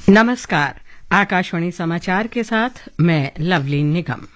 नमस्कार। आकाशवाणी समाचार के साथ मैं लवली निगम।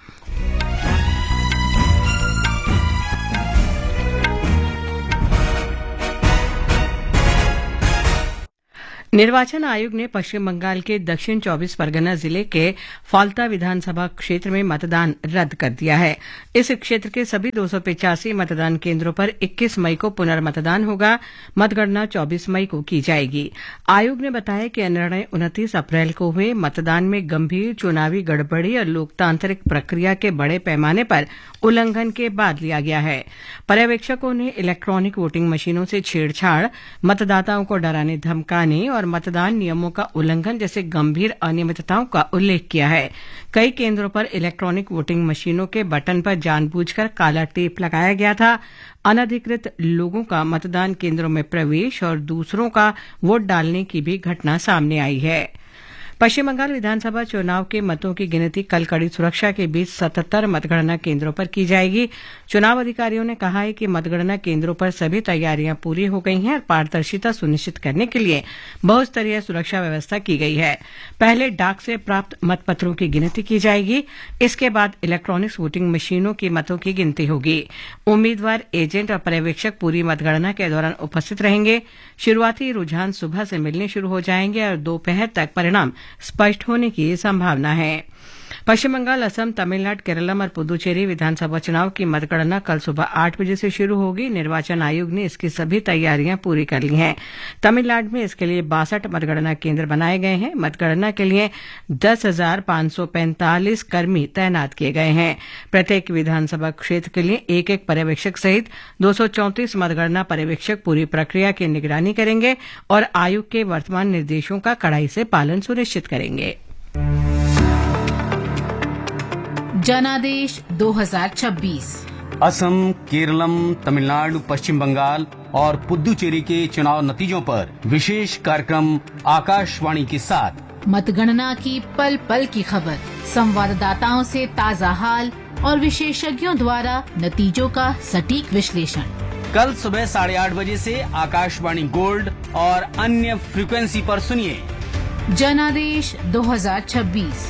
निर्वाचन आयोग ने पश्चिम बंगाल के दक्षिण 24 परगना जिले के फाल्ता विधानसभा क्षेत्र में मतदान रद्द कर दिया है। इस क्षेत्र के सभी 285 मतदान केंद्रों पर 21 मई को पुनर्मतदान होगा। मतगणना 24 मई को की जाएगी। आयोग ने बताया कि निर्णय 29 अप्रैल को हुए मतदान में गंभीर चुनावी गड़बड़ी और लोकतांत्रिक प्रक्रिया के बड़े पैमाने पर उल्लंघन के बाद लिया गया है। पर्यवेक्षकों ने इलेक्ट्रॉनिक वोटिंग मशीनों से छेड़छाड़, मतदाताओं को डराने धमकाने और मतदान नियमों का उल्लंघन जैसे गंभीर अनियमितताओं का उल्लेख किया है। कई केंद्रों पर इलेक्ट्रॉनिक वोटिंग मशीनों के बटन पर जानबूझकर काला टेप लगाया गया था। अनधिकृत लोगों का मतदान केंद्रों में प्रवेश और दूसरों का वोट डालने की भी घटना सामने आई है। पश्चिम बंगाल विधानसभा चुनाव के मतों की गिनती कल कड़ी सुरक्षा के बीच 77 मतगणना केंद्रों पर की जाएगी। चुनाव अधिकारियों ने कहा है कि मतगणना केंद्रों पर सभी तैयारियां पूरी हो गई हैं और पारदर्शिता सुनिश्चित करने के लिए बहुस्तरीय सुरक्षा व्यवस्था की गई है। पहले डाक से प्राप्त मतपत्रों की गिनती की जाएगी। इसके बाद इलेक्ट्रॉनिक्स वोटिंग मशीनों की मतों की गिनती होगी। उम्मीदवार, एजेंट और पर्यवेक्षक पूरी मतगणना के दौरान उपस्थित रहेंगे। शुरुआती रुझान सुबह से मिलने शुरू हो जाएंगे और दोपहर तक परिणाम स्पष्ट होने की संभावना है। पश्चिम बंगाल, असम, तमिलनाडु, केरलम और पुदुचेरी विधानसभा चुनाव की मतगणना कल सुबह 8 बजे से शुरू होगी। निर्वाचन आयोग ने इसकी सभी तैयारियां पूरी कर ली हैं। तमिलनाडु में इसके लिए 62 मतगणना केंद्र बनाए गए हैं। मतगणना के लिए 10,545 कर्मी तैनात किए गए हैं। प्रत्येक विधानसभा क्षेत्र के लिए एक एक पर्यवेक्षक सहित 234 मतगणना पर्यवेक्षक पूरी प्रक्रिया की निगरानी करेंगे और आयोग के वर्तमान निर्देशों का कड़ाई से पालन सुनिश्चित करेंगे। जनादेश 2026 असम, केरलम, तमिलनाडु, पश्चिम बंगाल और पुदुचेरी के चुनाव नतीजों पर विशेष कार्यक्रम आकाशवाणी के साथ मतगणना की पल पल की खबर, संवाददाताओं से ताजा हाल और विशेषज्ञों द्वारा नतीजों का सटीक विश्लेषण। कल सुबह 8:30 बजे से आकाशवाणी गोल्ड और अन्य फ्रीक्वेंसी पर सुनिए जनादेश 2026।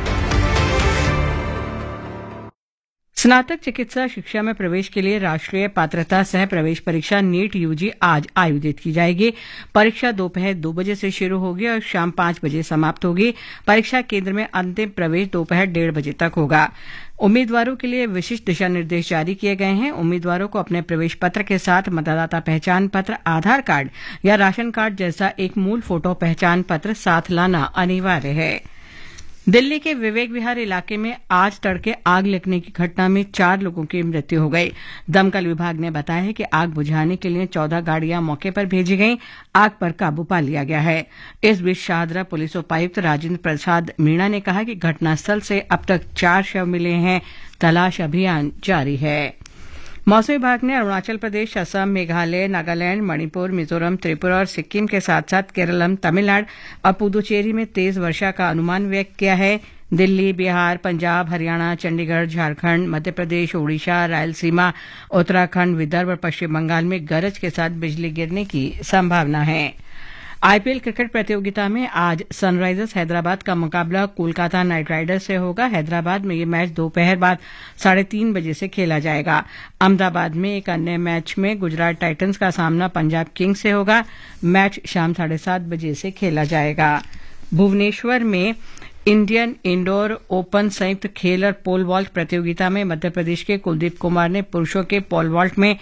स्नातक चिकित्सा शिक्षा में प्रवेश के लिए राष्ट्रीय पात्रता सह प्रवेश परीक्षा नीट यूजी आज आयोजित की जाएगी। परीक्षा दोपहर 2 बजे से शुरू होगी और शाम 5 बजे समाप्त होगी। परीक्षा केंद्र में अंतिम प्रवेश दोपहर 1:30 बजे तक होगा। उम्मीदवारों के लिए विशिष्ट दिशा निर्देश जारी किए गए हैं। उम्मीदवारों को अपने प्रवेश पत्र के साथ मतदाता पहचान पत्र, आधार कार्ड या राशन कार्ड जैसा एक मूल फोटो पहचान पत्र साथ लाना अनिवार्य है। दिल्ली के विवेक विहार इलाके में आज तड़के आग लगने की घटना में 4 लोगों की मृत्यु हो गई। दमकल विभाग ने बताया है कि आग बुझाने के लिए 14 गाड़ियां मौके पर भेजी गईं। आग पर काबू पा लिया गया है। इस बीच शाहदरा पुलिस उपायुक्त राजेंद्र प्रसाद मीणा ने कहा कि घटनास्थल से अब तक 4 शव मिले हैं। तलाश अभियान जारी है। मौसम विभाग ने अरुणाचल प्रदेश, असम, मेघालय, नागालैंड, मणिपुर, मिजोरम, त्रिपुरा और सिक्किम के साथ साथ केरलम, तमिलनाडु और पुदुचेरी में तेज वर्षा का अनुमान व्यक्त किया है। दिल्ली, बिहार, पंजाब, हरियाणा, चंडीगढ़, झारखंड, मध्य प्रदेश, ओडिशा, रायलसीमा, उत्तराखंड, विदर्भ और पश्चिम बंगाल में गरज के साथ बिजली गिरने की संभावना है। आईपीएल क्रिकेट प्रतियोगिता में आज सनराइजर्स हैदराबाद का मुकाबला कोलकाता नाइट राइडर्स से होगा। हैदराबाद में ये मैच दोपहर बाद 3:30 बजे से खेला जाएगा। अहमदाबाद में एक अन्य मैच में गुजरात टाइटंस का सामना पंजाब किंग्स से होगा। मैच शाम 7:30 बजे से खेला जाएगा। भुवनेश्वर में इंडियन इंडोर ओपन संयुक्त खेल और पोल वॉल्ट प्रतियोगिता में मध्य प्रदेश के कुलदीप कुमार ने पुरुषों के पोल वॉल्ट में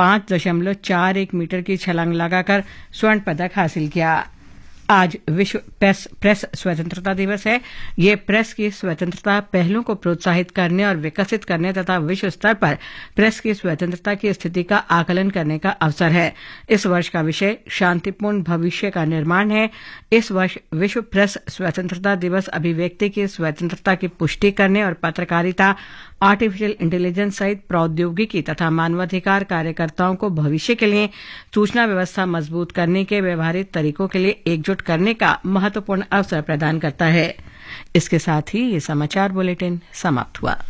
5.41 मीटर की छलांग लगाकर स्वर्ण पदक हासिल किया। आज विश्व प्रेस स्वतंत्रता दिवस है। ये प्रेस की स्वतंत्रता, पहलों को प्रोत्साहित करने और विकसित करने तथा विश्व स्तर पर प्रेस की स्वतंत्रता की स्थिति का आकलन करने का अवसर है। इस वर्ष का विषय शांतिपूर्ण भविष्य का निर्माण है। इस वर्ष विश्व प्रेस स्वतंत्रता दिवस अभिव्यक्ति की स्वतंत्रता की पुष्टि करने और पत्रकारिता, आर्टिफिशियल इंटेलिजेंस सहित प्रौद्योगिकी तथा मानवाधिकार कार्यकर्ताओं को भविष्य के लिए सूचना व्यवस्था मजबूत करने के व्यवहारिक तरीकों के लिए एकजुट करने का महत्वपूर्ण अवसर प्रदान करता है। इसके साथ ही ये समाचार बुलेटिन समाप्त हुआ।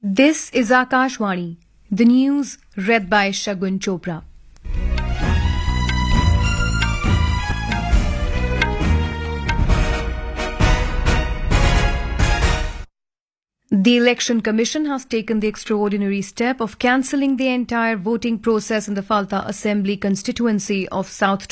This is Akashvani, the news read by Shagun Chopra. The Election Commission has taken the extraordinary step of cancelling the entire voting process in the Falta Assembly constituency of South